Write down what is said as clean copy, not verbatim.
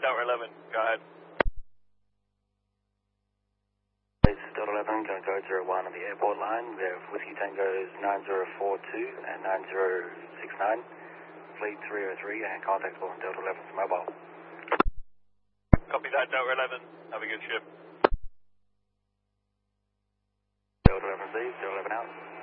Delta 11, go ahead. It's Delta 11, going to go 01 on the airport line. We have Whiskey Tango's 9042 and 9069, Fleet 303, and contact on Delta 11's mobile. Copy that, Delta 11. Have a good ship. Delta 11 Z, Delta 11 out.